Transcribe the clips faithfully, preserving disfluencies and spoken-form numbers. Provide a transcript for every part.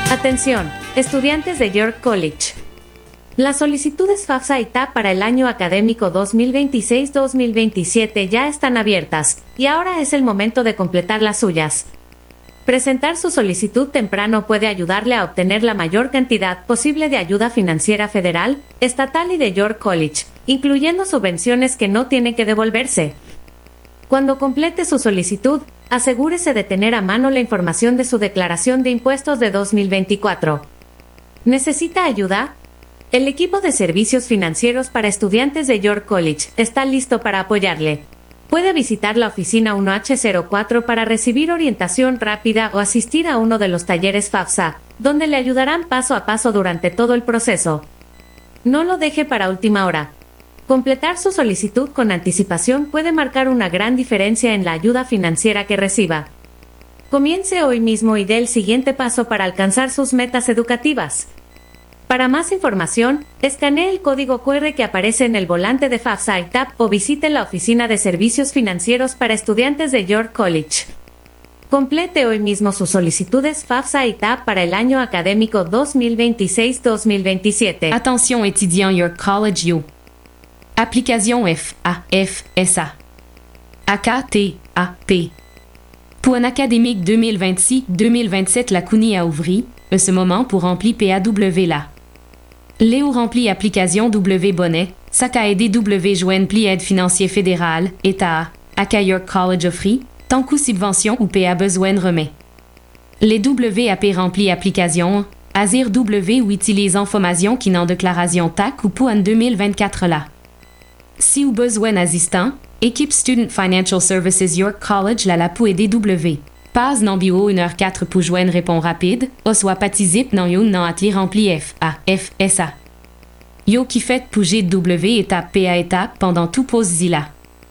Atención, estudiantes de York College. Las solicitudes FAFSA y T A P para el año académico dos mil veintiséis dos mil veintisiete ya están abiertas, y ahora es el momento de completar las suyas. Presentar su solicitud temprano puede ayudarle a obtener la mayor cantidad posible de ayuda financiera federal, estatal y de York College, incluyendo subvenciones que no tienen que devolverse. Cuando complete su solicitud, asegúrese de tener a mano la información de su declaración de impuestos de dos mil veinticuatro. ¿Necesita ayuda? El equipo de servicios financieros para estudiantes de York College está listo para apoyarle. Puede visitar la oficina uno H cero cuatro para recibir orientación rápida o asistir a uno de los talleres FAFSA, donde le ayudarán paso a paso durante todo el proceso. No lo deje para última hora. Completar su solicitud con anticipación puede marcar una gran diferencia en la ayuda financiera que reciba. Comience hoy mismo y dé el siguiente paso para alcanzar sus metas educativas. Para más información, escanee el código Q R que aparece en el volante de FAFSA y T A P o visite la oficina de servicios financieros para estudiantes de York College. Complete hoy mismo sus solicitudes FAFSA y T A P para el año académico dos mil veintiséis dos mil veintisiete. Attention étudiants York College U. Application F A F S A. A K T A P. Pour un académique deux mille vingt-six deux mille vingt-sept, la C U N I a ouvri, en ce moment pour remplir P A W là. Léo remplit application W bonnet, ça a aidé W joindre pli aide financier fédéral, État, A K York College offrit, tant coup subvention ou P A besoin de remet. Les W A P remplit application, Azir W ou utilise information qui n'en déclaration T A C ou pour en deux mille vingt-quatre là. Si ou besoin assistant, équipe Student Financial Services York College la la pou aider W. Paz non bio une heure quatre pour joindre répond rapide, o soit patizip non yo non atli rempli F A F S A. Yo qui fait pour G W étape P A étape pendant tout pause zila.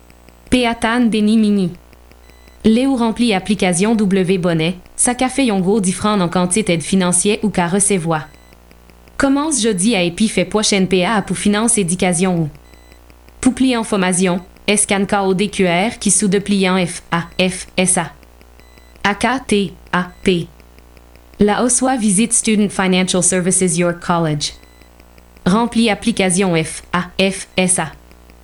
P A tan deni mini. Léo rempli application W bonnet, ça café yon gros différent en quantité d'aide financière ou qu'à recevoir. Commence jeudi à épi fait prochaine P A pour finance éducation ou. Pour plier information, escan K O D Q R qui sous de pliant F A F S A. A K T A P. La Oswa visite Student Financial Services York College. Remplis application F A F S A.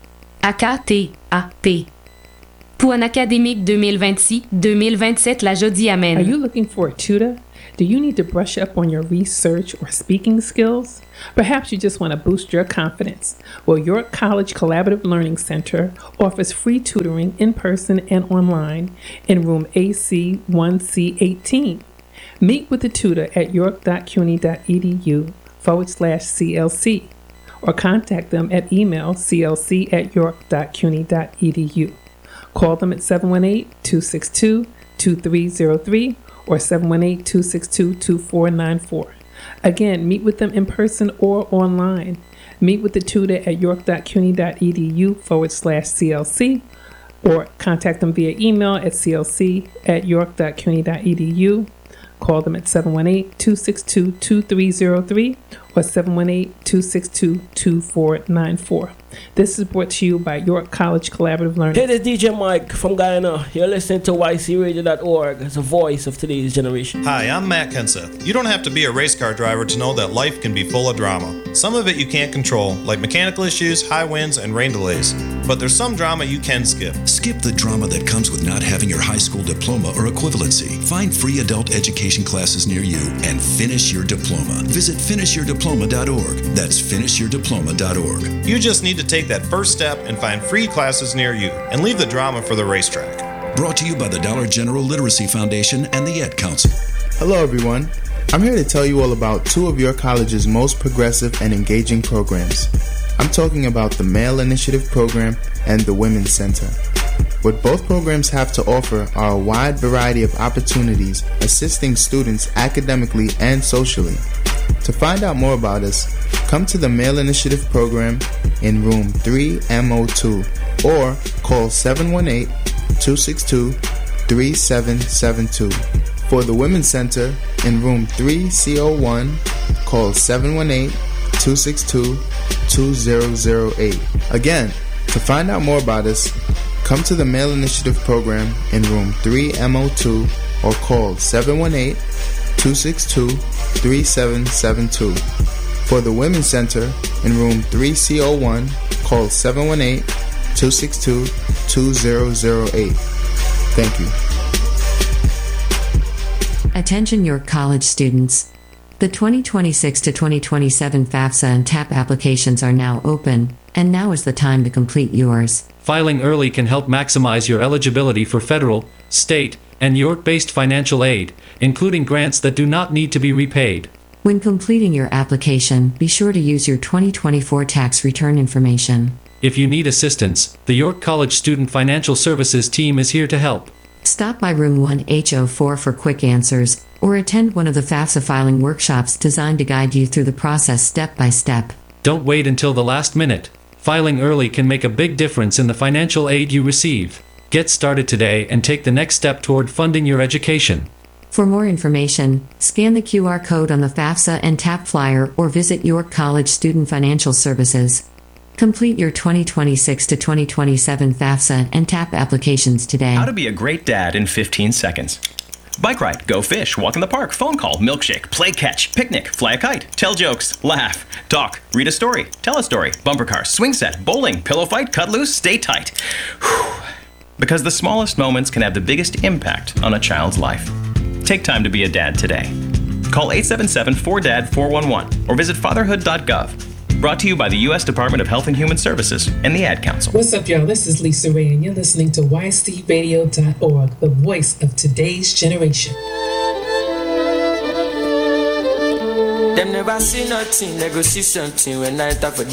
A K T A P. Pour un académique deux mille vingt-six deux mille vingt-sept, la jeudi amène. Are you looking for a tutor? Do you need to brush up on your research or speaking skills? Perhaps you just want to boost your confidence. Well, York College Collaborative Learning Center offers free tutoring in person and online in room A C one C eighteen. Meet with the tutor at york.cuny.edu forward slash CLC or contact them at email clc at york.cuny.edu. Call them at seven one eight, two six two, two three zero three or seven one eight, two six two, two four nine four. Again, meet with them in person or online. Meet with the tutor at york.cuny.edu forward slash CLC or contact them via email at clc at york.cuny.edu. Call them at seven one eight, two six two, two three zero three or seven one eight, two six two, two four nine four. This is brought to you by York College Collaborative Learning. Hey, this is D J Mike from Guyana. You're listening to Y C radio dot org. It's the voice of today's generation. Hi, I'm Matt Kenseth. You don't have to be a race car driver to know that life can be full of drama. Some of it you can't control, like mechanical issues, high winds, and rain delays. But there's some drama you can skip. Skip the drama that comes with not having your high school diploma or equivalency. Find free adult education classes near you and finish your diploma. Visit finish your diploma dot org. That's finish your diploma dot org. You just need to take that first step and find free classes near you and leave the drama for the racetrack. Brought to you by the Dollar General Literacy Foundation and the Ed Council. Hello, everyone. I'm here to tell you all about two of your college's most progressive and engaging programs. I'm talking about the Male Initiative Program and the Women's Center. What both programs have to offer are a wide variety of opportunities assisting students academically and socially. To find out more about us, come to the Male Initiative Program in room three M O two or call seven one eight, two six two, three seven seven two. For the Women's Center in room three C O one, call seven one eight, two six two, two zero zero eight. Again, to find out more about us, come to the Male Initiative Program in room three M O two or call seven one eight, two six two, three seven seven two. For the Women's Center in room three C zero one, call seven one eight, two six two, two zero zero eight. Thank you. Attention York College students. The twenty twenty-six to twenty twenty-seven FAFSA and TAP applications are now open, and now is the time to complete yours. Filing early can help maximize your eligibility for federal, state, and York-based financial aid, including grants that do not need to be repaid. When completing your application, be sure to use your twenty twenty-four tax return information. If you need assistance, the York College Student Financial Services team is here to help. Stop by room one H zero four for quick answers, or attend one of the FAFSA filing workshops designed to guide you through the process step by step. Don't wait until the last minute. Filing early can make a big difference in the financial aid you receive. Get started today and take the next step toward funding your education. For more information, scan the Q R code on the FAFSA and TAP flyer or visit York College Student Financial Services. Complete your twenty twenty-six to twenty twenty-seven FAFSA and TAP applications today. How to be a great dad in fifteen seconds. Bike ride, go fish, walk in the park, phone call, milkshake, play catch, picnic, fly a kite, tell jokes, laugh, talk, read a story, tell a story, bumper car, swing set, bowling, pillow fight, cut loose, stay tight. Whew. Because the smallest moments can have the biggest impact on a child's life. Take time to be a dad today. Call eight seven seven, four D A D, four one one or visit fatherhood dot gov. Brought to you by the U S Department of Health and Human Services and the Ad Council. What's up, y'all? This is Lisa Ray, and you're listening to Y C radio dot org, the voice of today's generation. Them never see nothing, they go see something when I talk for them.